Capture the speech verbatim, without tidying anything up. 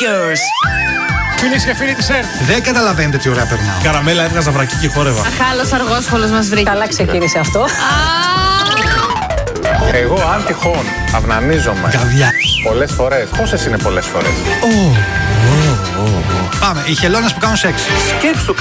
Sneakers. Φίλες και φίλοι της ΕΡΤ. Δεν καταλαβαίνετε τι ωραία περνάω. Καραμέλα έβγαζα βρακί και χόρευα. Αχάλος αργόσχολος μας βρήκε. Καλά ξεκίνησε αυτό. Εγώ αν τυχόν αυνανίζομαι Καβιά. πολλές φορές. Πόσες είναι πολλές φορές? Πάμε, οι χελώνες που κάνουν σεξ. Σκέψου